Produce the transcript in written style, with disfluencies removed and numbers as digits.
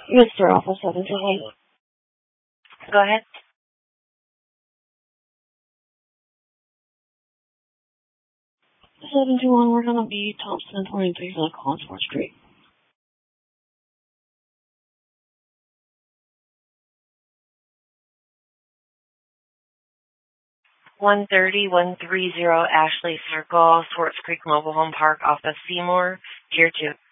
Mr. Alpha 721. Go ahead. 721, we're gonna be Thompson 23 Consport Street. 130 Ashley Circle, Swartz Creek Mobile Home Park off of Seymour, Tier 2.